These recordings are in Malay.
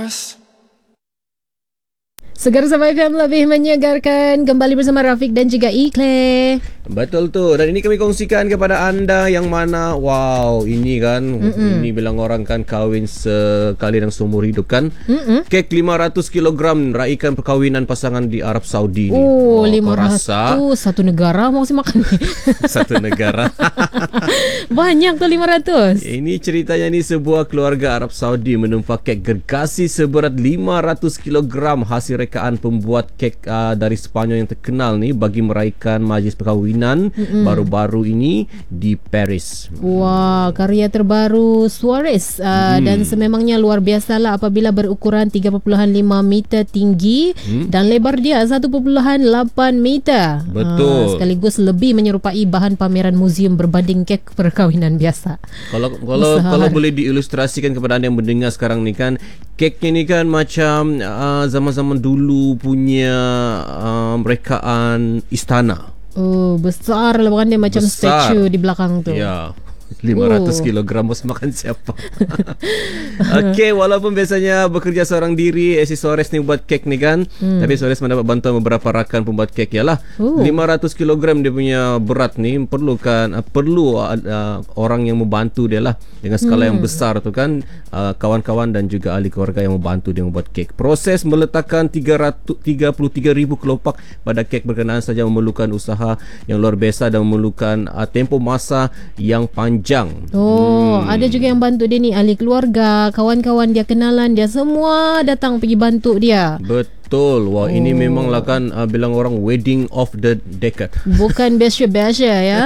Segar Sabah FM lebih menyegarkan. Kembali bersama Rafiq dan juga Ikle. Betul tu. Dan ini kami kongsikan kepada anda yang mana, wow, ini kan, ini bilang orang kan kahwin sekali dalam seumur hidup kan. Kek 500 kg raikan perkahwinan pasangan di Arab Saudi ni. Oh, 500. Satu negara mau makan ni. Satu negara. Banyak tu 500. Ini ceritanya ni, sebuah keluarga Arab Saudi menumpah kek gergasi seberat 500 kg hasil rekaan pembuat kek dari Sepanyol yang terkenal ni bagi meraihkan majlis perkahwinan baru-baru ini di Paris. Wah, karya terbaru Suarez dan sememangnya luar biasalah apabila berukuran 3.5 meter tinggi dan lebar dia 1.8 meter. Betul. Sekaligus lebih menyerupai bahan pameran muzium berbanding kek perkahwinan biasa. Kalau boleh diilustrasikan kepada anda yang mendengar sekarang ni kan, keknya ni kan macam zaman-zaman dulu punya rekaan istana. Oh, besar lah, bukan dia macam statue di belakang tu. Ya. 500 kg bos makan siapa? Okey, walaupun biasanya bekerja seorang diri, si Suarez ni buat kek ni kan, tapi Suarez mendapat bantuan beberapa rakan pembuat kek. Yalah, 500 kg dia punya berat ni perlu orang yang membantu dia lah dengan skala yang besar tu kan, kawan-kawan dan juga ahli keluarga yang membantu dia membuat kek. Proses meletakkan 33,000 kelopak pada kek berkenaan saja memerlukan usaha yang luar biasa dan memerlukan tempoh masa yang panjang. Ada juga yang bantu dia ni, ahli keluarga, kawan-kawan dia, kenalan dia, semua datang pergi bantu dia. Betul. Wah, ini memanglah kan bilang orang wedding of the decade. Bukan biasa-biasa ya.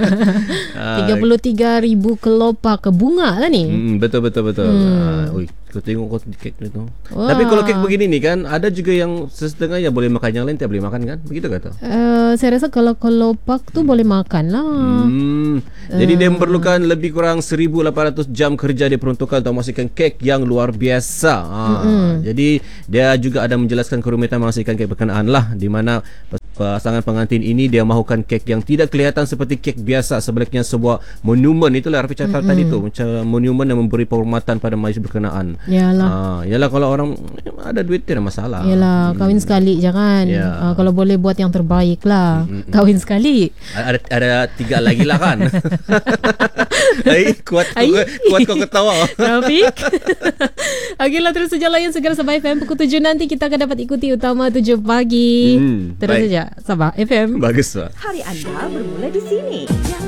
33,000 kelopak bunga lah ni. Betul. Kau tengok kau kek ni tu. Tapi kalau kek begini ni kan, ada juga yang setengah yang boleh makan, yang lain tak boleh makan kan? Begitu kata? Saya rasa kalau kelopak tu boleh makan lah. Jadi dia memerlukan lebih kurang 1,800 jam kerja diperuntukkan untuk menghasilkan kek yang luar biasa. Jadi dia juga ada menjelaskan kerumitan menghasilkan kek berkenaan lah, di mana pasangan pengantin ini dia mahukan kek yang tidak kelihatan seperti kek biasa, sebaliknya sebuah monumen. Itulah Rafi cakap tadi tu, macam monumen yang memberi penghormatan pada majlis berkenaan. Yalah, kalau orang ada duit tidak masalah. Yalah, kahwin sekali jangan. Kalau boleh buat yang terbaik lah. Kahwin sekali. Ada 3 lagi lah kan. Kuat kau ketawa. Rafiq. Okeylah, terus saja layan Segar Sabah FM pukul 7 nanti kita akan dapat ikuti Utama 7 pagi. Terus saja Sabah FM. Bagus lah. Hari anda bermula di sini.